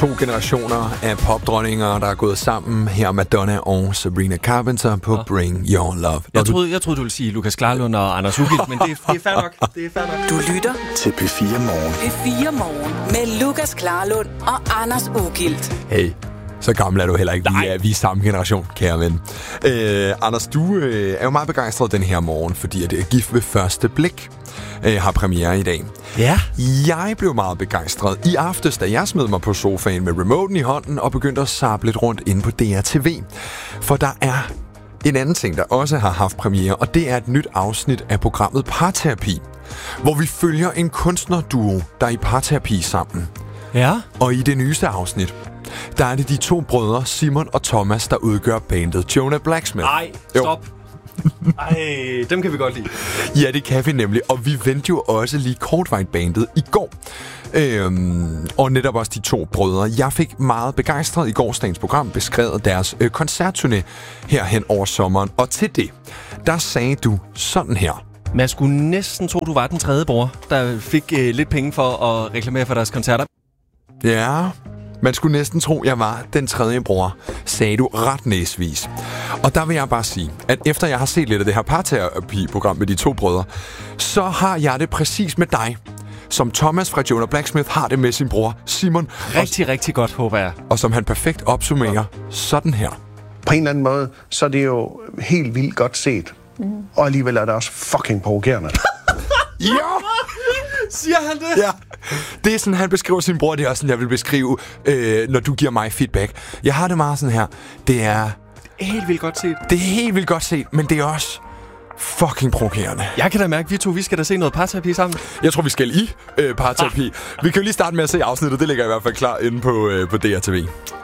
To generationer af popdronninger, der er gået sammen. Her Madonna og Sabrina Carpenter på Bring Your Love. Jeg troede, du ville sige Lukas Klarlund og Anders Ugilt, men det er fair nok. Du lytter til P4 Morgen. P4 Morgen med Lukas Klarlund og Anders Ugilt. Hey, så gammel er du heller ikke. Vi er samme generation, kære ven. Anders, du er jo meget begejstret den her morgen, fordi at Gift ved første blik har premiere i dag. Ja. Jeg blev meget begejstret i aftes, da jeg smed mig på sofaen med remoten i hånden og begyndte at zappe lidt rundt inde på DRTV. For der er en anden ting, der også har haft premiere, og det er et nyt afsnit af programmet Parterapi, hvor vi følger en kunstnerduo, der er i parterapi sammen. Ja. Og i det nyeste afsnit, der er det de to brødre, Simon og Thomas, der udgør bandet Jonah Blacksmith. Ej, stop. Ej, dem kan vi godt lide. Ja, det kan vi nemlig. Og vi vendte jo også lige kortvejt bandet i går. Og netop også de to brødre. Jeg fik meget begejstret i gårsdagens program beskrevet deres koncertturné herhen over sommeren. Og til det, der sagde du sådan her. Man skulle næsten tro, du var den tredje bror, der fik lidt penge for at reklamere for deres koncerter. Ja, man skulle næsten tro, jeg var den tredje bror, sagde du ret næsvis. Og der vil jeg bare sige, at efter jeg har set lidt af det her parterapi-program med de to brødre, så har jeg det præcis med dig, som Thomas fra Jonah Blacksmith har det med sin bror Simon. Rigtig godt, håber jeg. Og som han perfekt opsummerer sådan her. På en eller anden måde, så er det jo helt vildt godt set. Og alligevel er det også fucking provokerende. Ja! Siger han det? Ja. Det er sådan, han beskriver sin bror. Det er også sådan, jeg vil beskrive, når du giver mig feedback. Jeg har det meget sådan her. Det er helt vildt godt set. Det er helt vildt godt set, men det er også fucking provokerende. Jeg kan da mærke, vi skal da se noget parterapi sammen. Jeg tror, vi skal i parterapi. Vi kan jo lige starte med at se afsnittet. Det ligger i hvert fald klar inde på DRTV.